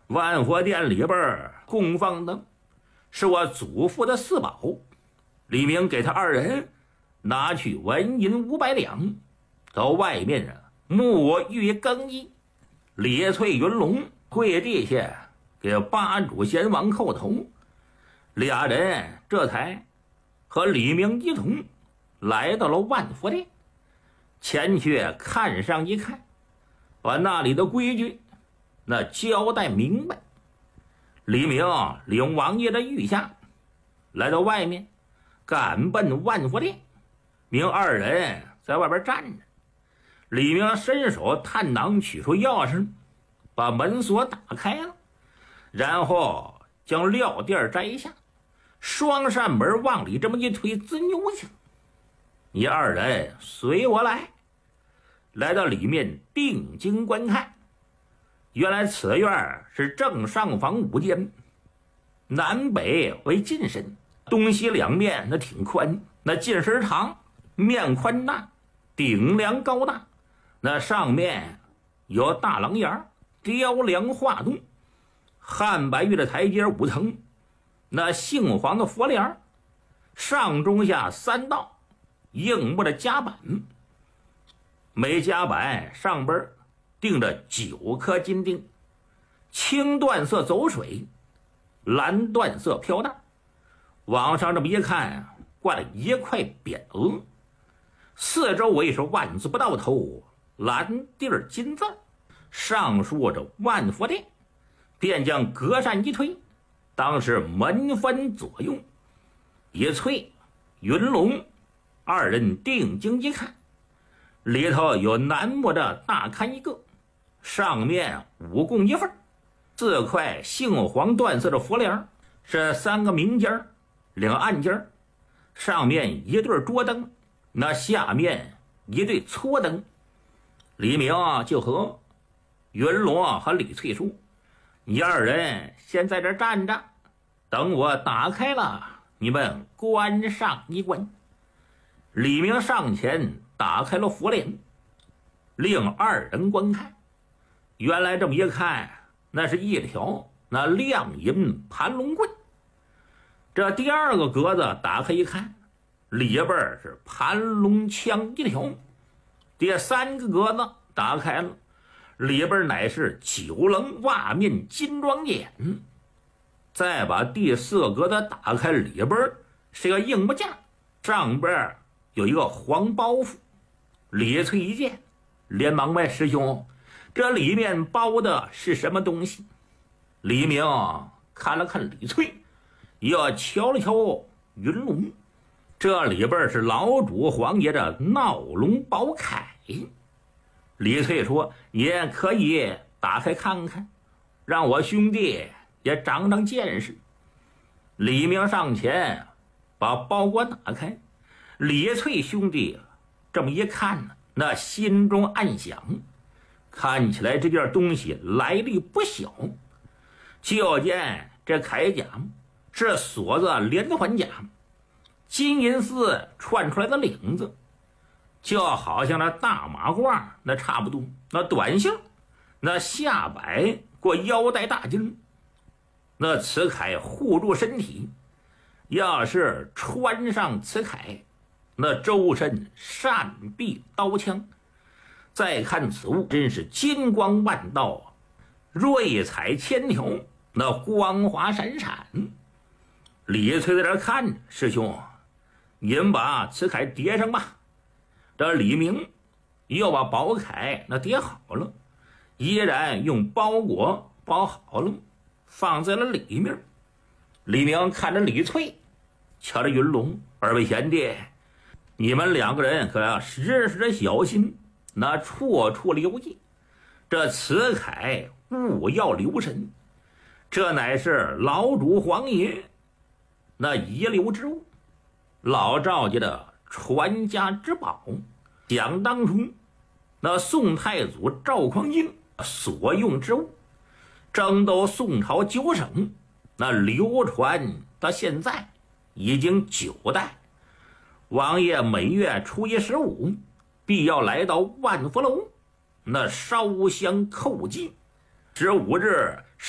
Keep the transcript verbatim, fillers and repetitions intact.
万佛殿里边供奉的是我祖父的四宝，李明给他二人拿去纹银五百两，到外面啊沐浴更衣。李翠云龙跪地下给八主贤王叩头，俩人这才和李明一同来到了万佛殿，前去看上一看，把那里的规矩那交代明白。李明领王爷的御下来到外面，赶奔万佛殿。明二人在外边站着，李明伸手探囊取出钥匙，把门锁打开了，然后将料垫摘下，双扇门往里这么一推，自扭去。你二人随我来。来到里面定睛观看，原来此院是正上方五间，南北为进深，东西两面那挺宽，那进深长，面宽大，顶梁高大，那上面有大廊檐，雕梁画栋，汉白玉的台阶五层，那杏黄的佛帘，上中下三道硬木的夹板，每夹板上边钉着九颗金钉，青缎色走水，蓝缎色飘带，往上这么一看，挂了一块匾额，四周围是万字不到头，蓝地儿金字，上书着万佛殿。便将隔扇一推，当时门分左右。叶翠、云龙二人定睛一看，里头有楠木的大龛一个，上面五供一份，四块杏黄缎色的佛帘，是三个明间两个暗间，上面一对桌灯，那下面一对搓灯。李明就和云龙和李翠说，你二人先在这站着，等我打开了，你们观上一观。李明上前打开了佛帘，令二人观看。原来这么一看，那是一条那亮银盘龙棍。这第二个格子打开一看，里边是盘龙枪一条。第三个格子打开了，里边乃是九棱袜面金装眼。再把第四个格子打开，里边是个硬木架，上边有一个黄包袱。李翠一见，连忙问师兄，这里面包的是什么东西？李明看了看李翠，又瞧了瞧云龙，这里边是老主皇爷的闹龙宝铠。李翠说，也可以打开看看，让我兄弟也长长见识。李明上前把包裹打开，李翠兄弟这么一看呢，那心中暗想，看起来这件东西来历不小。就见这铠甲是锁子连环甲，金银丝串出来的领子，就好像那大马褂那差不多，那短袖，那下摆过腰带大襟，那此铠护住身体，要是穿上此铠，那周身善避刀枪。再看此物，真是金光万道，瑞彩千条，那光华闪闪。李翠在这看着，师兄，您把此铠叠上吧。这李明又把宝铠那叠好了，依然用包裹包好了，放在了里面。李明看着李翠，瞧着云龙，二位贤弟，你们两个人可要时时小心，那处处留意，这此铠勿要留神，这乃是老主皇爷那遗留之物，老赵家的传家之宝。想当初那宋太祖赵匡胤所用之物，征斗宋朝九省，那流传到现在已经九代。王爷每月初一十五必要来到万福楼，那烧香叩祭，十五日